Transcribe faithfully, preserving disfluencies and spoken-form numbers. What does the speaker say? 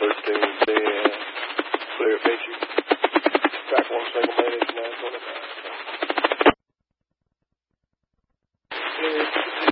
thirteen ten, clear at Mitchell. Track one single manage nine twenty-nine. Clear at